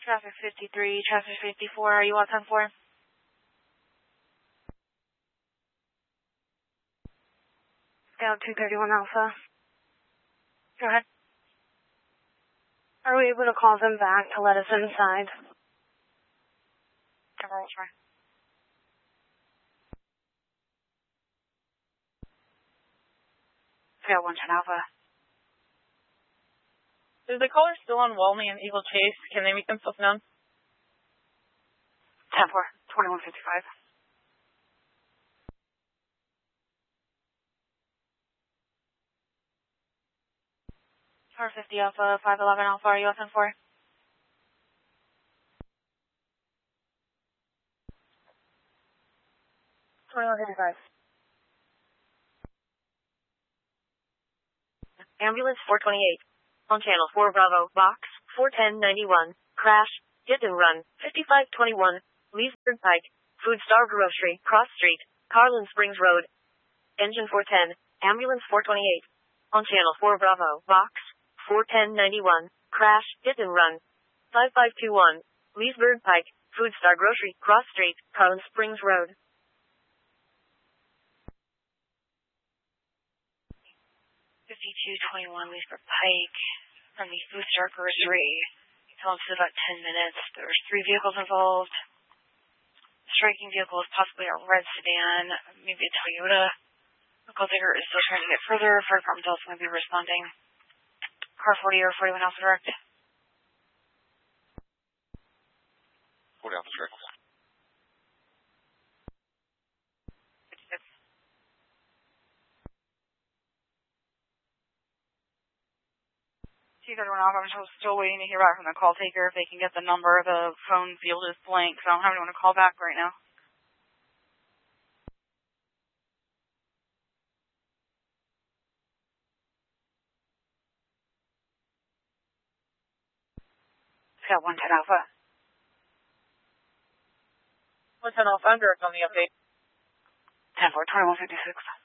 Traffic 53, traffic 54, are you on 10-4? Scout 231 Alpha. Go ahead. Are we able to call them back to let us inside? Cover, we'll try. Scout 110 Alpha. Is the caller still on Walney and Eagle Chase? Can they make themselves known? 10-4, 2155. Car 50 Alpha, 511 Alpha, are you on 10-4? 2155. Ambulance 428. On channel 4 Bravo, box 41091. Crash, hit and run, 5521. Leesburg Pike, Food Star Grocery, Cross Street, Carlin Springs Road. Engine 410, ambulance 428. On channel 4 Bravo, box 41091. Crash, hit and run, 5521. Leesburg Pike, Food Star Grocery, Cross Street, Carlin Springs Road. 5221 Leesburg Pike from the Food Star Grocery. Tell us about 10 minutes. There's 3 vehicles involved. Striking vehicle is possibly a red sedan, maybe a Toyota. Local digger is still trying to get further. Fire department also going to be responding. Car 40 or 41 Alpha Direct. 40 Alpha Direct. 56. T31 Alpha, I'm still waiting to hear back from the call taker if they can get the number. The phone field is blank, so I don't have anyone to call back right now. Scout 110 Alpha. 110 Alpha, I'm direct on the update. 10-4, 2156.